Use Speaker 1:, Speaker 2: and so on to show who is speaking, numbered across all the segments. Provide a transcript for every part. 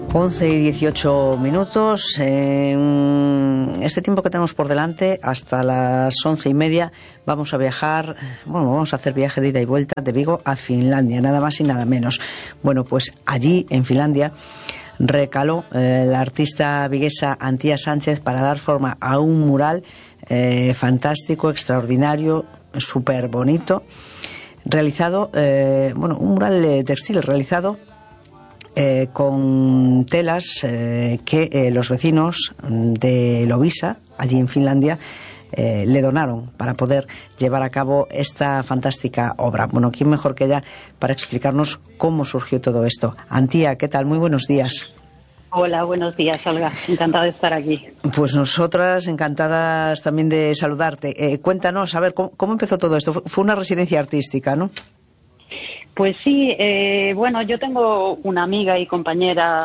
Speaker 1: 11:18. En este tiempo que tenemos por delante, hasta las 11:30, vamos a viajar, vamos a hacer viaje de ida y vuelta de Vigo a Finlandia, nada más y nada menos. Bueno, pues allí, en Finlandia, recaló la artista viguesa Antía Sánchez para dar forma a un mural fantástico, extraordinario, súper bonito, realizado, un mural textil realizado con telas que los vecinos de Lovisa, allí en Finlandia, le donaron para poder llevar a cabo esta fantástica obra. Bueno, ¿quién mejor que ella para explicarnos cómo surgió todo esto? Antía, ¿qué tal? Muy buenos días.
Speaker 2: Hola, buenos días, Olga. Encantada de estar aquí.
Speaker 1: Pues nosotras encantadas también de saludarte. Cuéntanos, a ver, ¿cómo empezó todo esto? Fue una residencia artística, ¿no?
Speaker 2: Pues sí, yo tengo una amiga y compañera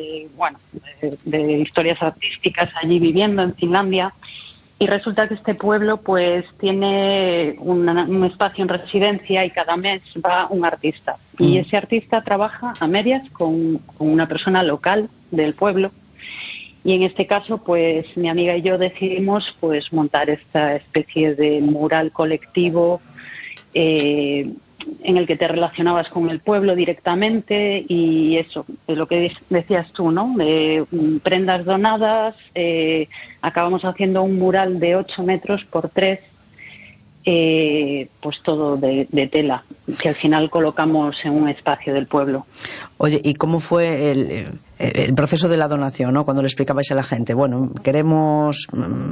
Speaker 2: de historias artísticas allí viviendo en Finlandia, y resulta que este pueblo pues tiene un espacio en residencia y cada mes va un artista. Y ese artista trabaja a medias con una persona local del pueblo. Y en este caso, pues mi amiga y yo decidimos pues montar esta especie de mural colectivo en el que te relacionabas con el pueblo directamente, y eso, de lo que decías tú, ¿no? De prendas donadas, acabamos haciendo un mural de 8 metros por 3, pues todo de tela, que al final colocamos en un espacio del pueblo.
Speaker 1: Oye, ¿y cómo fue el proceso de la donación, ¿no? Cuando le explicabais a la gente, bueno, queremos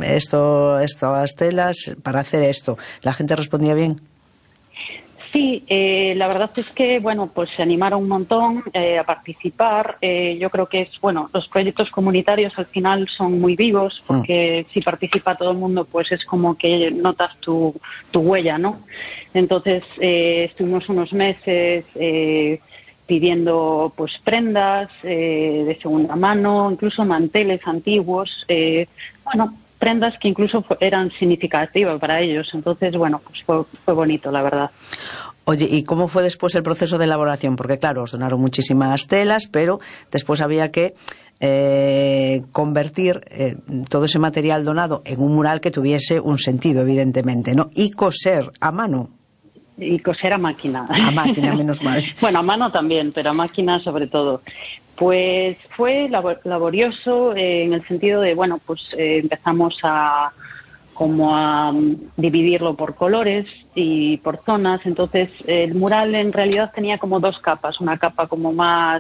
Speaker 1: estas telas para hacer esto, ¿la gente respondía bien?
Speaker 2: Sí, la verdad es que, pues se animaron un montón a participar. Yo creo que los proyectos comunitarios al final son muy vivos, porque si participa todo el mundo, pues es como que notas tu huella, ¿no? Entonces, estuvimos unos meses pidiendo pues prendas de segunda mano, incluso manteles antiguos, prendas que incluso eran significativas para ellos. Entonces, pues fue bonito, la verdad.
Speaker 1: Oye, ¿y cómo fue después el proceso de elaboración? Porque claro, os donaron muchísimas telas, pero después había que convertir todo ese material donado en un mural que tuviese un sentido, evidentemente, ¿no? Y coser a mano.
Speaker 2: Y coser a máquina.
Speaker 1: A máquina, menos mal.
Speaker 2: Bueno, a mano también, pero a máquina sobre todo. Pues fue laborioso en el sentido de, empezamos a dividirlo por colores y por zonas. Entonces, el mural en realidad tenía como 2 capas. Una capa como más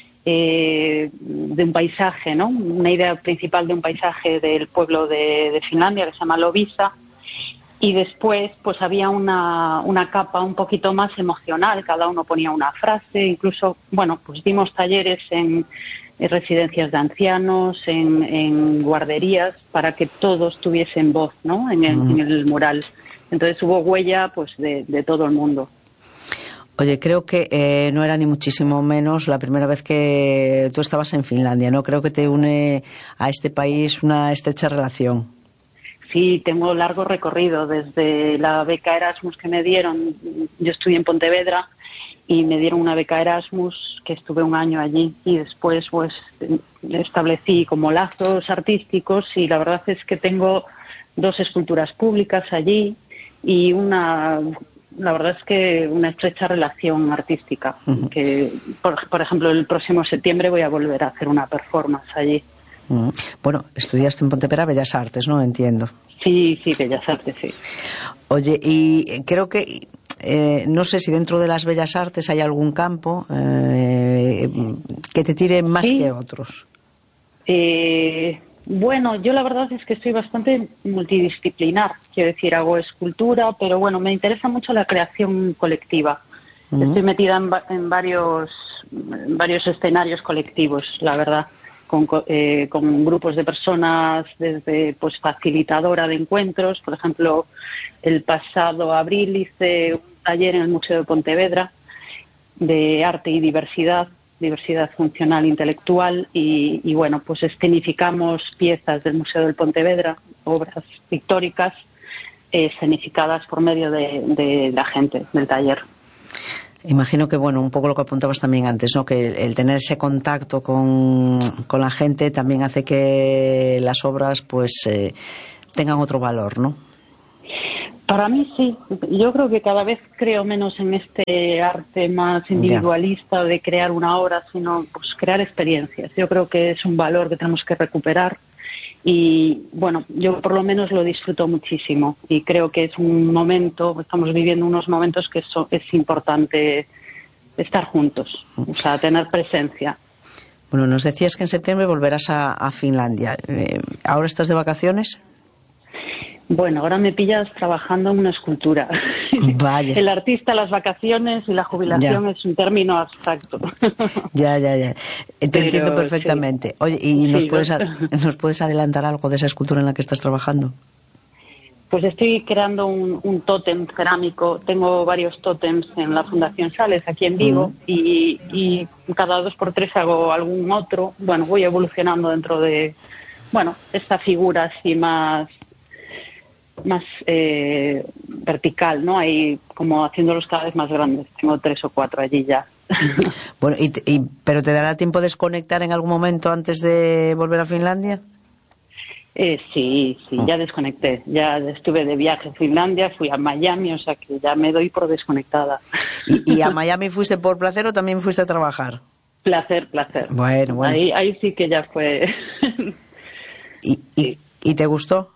Speaker 2: de un paisaje, ¿no? Una idea principal de un paisaje del pueblo de Finlandia que se llama Lovisa. Y después, pues había una capa un poquito más emocional. Cada uno ponía una frase. Incluso, pues dimos talleres en residencias de ancianos, en guarderías, para que todos tuviesen voz, ¿no? En el mural. Entonces hubo huella, pues, de todo el mundo.
Speaker 1: Oye, creo que no era ni muchísimo menos la primera vez que tú estabas en Finlandia, ¿no? Creo que te une a este país una estrecha relación.
Speaker 2: Sí, tengo largo recorrido desde la beca Erasmus que me dieron. Yo estudié en Pontevedra y me dieron una beca Erasmus, que estuve un año allí, y después pues establecí como lazos artísticos, y la verdad es que tengo 2 esculturas públicas allí y la verdad es que una estrecha relación artística. Que por ejemplo, el próximo septiembre voy a volver a hacer una performance allí.
Speaker 1: Bueno, estudiaste en Pontevedra Bellas Artes, ¿no? Entiendo.
Speaker 2: Sí, Bellas Artes, sí.
Speaker 1: Oye, y creo que no sé si dentro de las Bellas Artes hay algún campo que te tire más que otros.
Speaker 2: Yo la verdad es que estoy bastante multidisciplinar. Quiero decir, hago escultura, pero me interesa mucho la creación colectiva. Estoy metida en varios escenarios colectivos, la verdad. Con grupos de personas, desde pues facilitadora de encuentros. Por ejemplo, el pasado abril hice un taller en el Museo de Pontevedra de arte y diversidad funcional intelectual, y pues escenificamos piezas del Museo del Pontevedra, obras pictóricas escenificadas por medio de la gente del taller.
Speaker 1: Imagino que, bueno, un poco lo que apuntabas también antes, ¿no? Que el tener ese contacto con la gente también hace que las obras, pues, tengan otro valor, ¿no?
Speaker 2: Para mí sí. Yo creo que cada vez creo menos en este arte más individualista de crear una obra, sino pues crear experiencias. Yo creo que es un valor que tenemos que recuperar. Y bueno, yo por lo menos lo disfruto muchísimo y creo que es un momento, estamos viviendo unos momentos que es importante estar juntos, o sea, tener presencia.
Speaker 1: Bueno, nos decías que en septiembre volverás a Finlandia. ¿Ahora estás de vacaciones?
Speaker 2: Bueno, ahora me pillas trabajando en una escultura.
Speaker 1: Vaya.
Speaker 2: El artista, las vacaciones y la jubilación es un término abstracto.
Speaker 1: Ya. Te entiendo perfectamente. Sí. Oye, ¿y nos puedes adelantar algo de esa escultura en la que estás trabajando?
Speaker 2: Pues estoy creando un tótem cerámico. Tengo varios tótems en la Fundación Sales, aquí en Vigo, y cada 2 por 3 hago algún otro. Bueno, voy evolucionando dentro de, esta figura así más vertical, ¿no? Ahí como haciéndolos cada vez más grandes. Tengo 3 o 4 allí ya.
Speaker 1: Bueno, ¿pero te dará tiempo de desconectar en algún momento antes de volver a Finlandia?
Speaker 2: Sí, ya desconecté. Ya estuve de viaje en Finlandia, fui a Miami, o sea que ya me doy por desconectada.
Speaker 1: ¿Y a Miami fuiste por placer o también fuiste a trabajar?
Speaker 2: Placer.
Speaker 1: Bueno.
Speaker 2: Ahí sí que ya fue.
Speaker 1: ¿Y te gustó?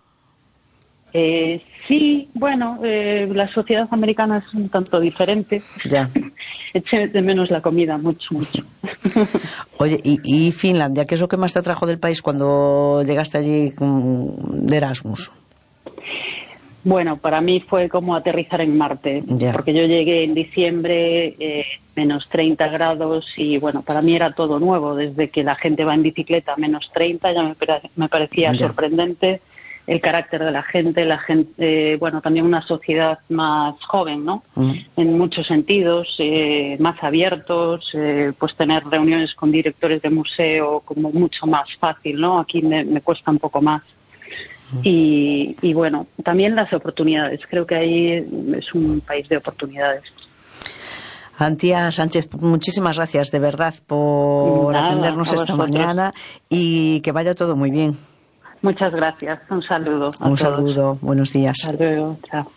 Speaker 2: Sí, la sociedad americana es un tanto diferente.
Speaker 1: Ya.
Speaker 2: Eché de menos la comida, mucho.
Speaker 1: Oye, ¿y Finlandia? ¿Qué es lo que más te atrajo del país cuando llegaste allí de Erasmus?
Speaker 2: Bueno, para mí fue como aterrizar en Marte, porque yo llegué en diciembre, menos 30 grados, y bueno, para mí era todo nuevo. Desde que la gente va en bicicleta a menos 30 ya me parecía sorprendente. El carácter de la gente, también una sociedad más joven, ¿no? En muchos sentidos, más abiertos, pues tener reuniones con directores de museo como mucho más fácil, ¿no? Aquí me cuesta un poco más. Y bueno, también las oportunidades. Creo que ahí es un país de oportunidades.
Speaker 1: Antía Sánchez, muchísimas gracias de verdad por atendernos esta mañana y que vaya todo muy bien.
Speaker 2: Muchas gracias. Un saludo.
Speaker 1: Un saludo. Buenos días.
Speaker 2: Hasta luego. Chao.